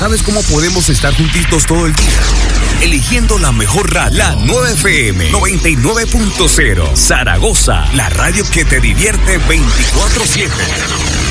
¿Sabes cómo podemos estar juntitos todo el día? Eligiendo la mejor radio, la 9FM 99.0 Zaragoza, la radio que te divierte 24/7.